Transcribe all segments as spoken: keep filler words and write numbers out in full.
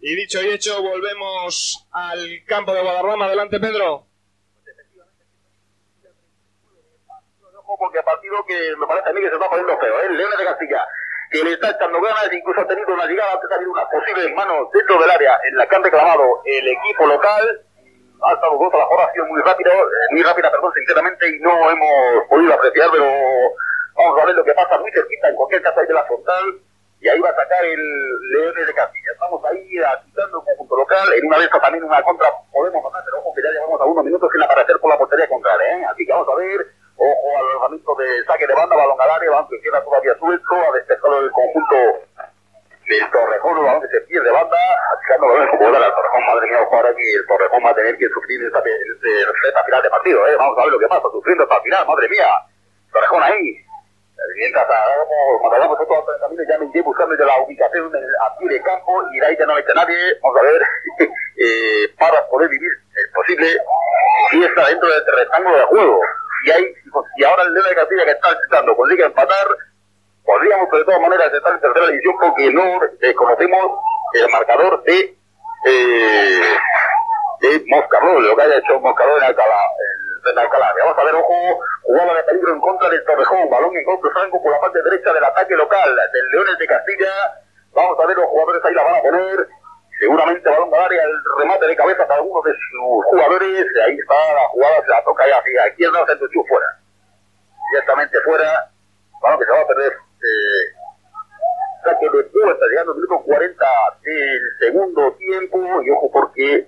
Y dicho y hecho, volvemos al campo de Guadarrama. Adelante, Pedro. Porque partido que me parece a mí que se está poniendo feo, ¿eh? Leones de Castilla, que le está echando ganas, incluso ha tenido una llegada, antes ha habido unas posibles manos dentro del área en la que han reclamado el equipo local. Ha estado con la jugada, ha sido muy rápido, muy rápida, perdón, sinceramente, y no hemos podido apreciar, pero vamos a ver lo que pasa muy cerquita, en cualquier caso ahí de la frontal, y ahí va a sacar el Leones de Castilla. Estamos ahí quitando el conjunto local, en una de estas también una contra podemos matar, pero ojo que ya llevamos algunos minutos sin aparecer por la portería contraria, ¿eh? Así que vamos a ver. Ojo al lanzamiento de saque de banda, balón al área, balón que queda todavía suelto, a despejado el conjunto del Torrejón, un balón que se pierde banda, achicando el balón como dar al Torrejón. Madre mía, ojo ahora que el Torrejón va a tener que sufrir esta, esta, esta final de partido, ¿eh? Vamos a ver lo que pasa, sufriendo hasta el final, madre mía. Torrejón ahí. Mientras hagamos, cuando hagamos estos enfrentamientos, ya me iré buscando ya la ubicación a pie de campo y de ahí ya no me echa nadie. Vamos a ver, eh, para poder vivir, es posible, si está dentro del rectángulo de juego. Y, hay, y ahora el León de Castilla que está intentando consigue empatar, podríamos de todas maneras estar en tercera división porque no eh, conocemos el marcador de eh, de Moscarrol, lo que haya hecho Moscarrol en Alcalá, en Alcalá. Vamos a ver, ojo, jugada de peligro en contra del Torrejón, balón en contra franco por la parte derecha del ataque local del Leones de Castilla. Vamos a ver, los jugadores ahí la van a poner. Seguramente balón al área, el remate de cabeza para algunos de sus jugadores. Ahí está la jugada, se la toca ahí hacia la izquierda, centro y fuera. Directamente fuera. Balón que se va a perder. Eh, saque de puerta, llegando al minuto cuarenta del segundo tiempo. Y ojo porque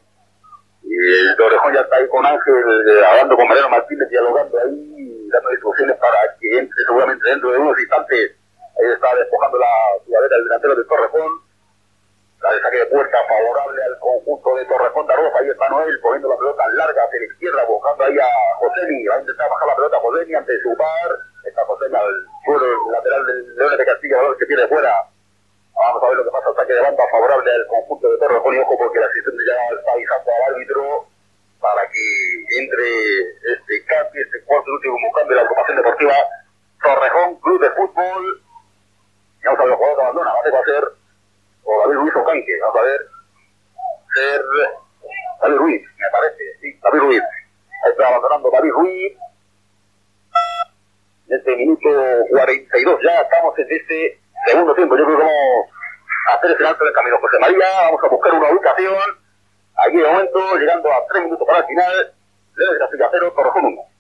el Torrejón ya está ahí con Ángel, eh, hablando con Mariano Martínez, dialogando ahí, dando instrucciones para que entre seguramente dentro de unos instantes. Ahí está despojando la jugadera del delantero del Torrejón. La de saque de puerta favorable al conjunto de Torrejón de Arroz. Ahí está Noel poniendo la pelota larga hacia la izquierda, buscando ahí a Joseni. Va a intentar bajar la pelota a Joseni ante su par. Está Joseni al suelo lateral del Leones de Castilla, balón que tiene fuera. Vamos a ver lo que pasa. Saque de banda favorable al conjunto de Torrejón. Y ojo porque la asistente ya está avisando al árbitro para que entre este cambio, este cuarto y último cambio de la agrupación deportiva Torrejón Club de Fútbol. Y vamos a ver los jugadores que abandona. Va a ser o David Ruiz o Canque, vamos a ver, ser David Ruiz, me parece, sí, David Ruiz, ahí está abandonando David Ruiz, en este minuto cuarenta y dos, ya estamos en este segundo tiempo, yo creo que vamos a hacer el alto del camino, José María, vamos a buscar una ubicación, aquí de momento, llegando a tres minutos para el final, Leones de Castilla cero, Torrejón uno.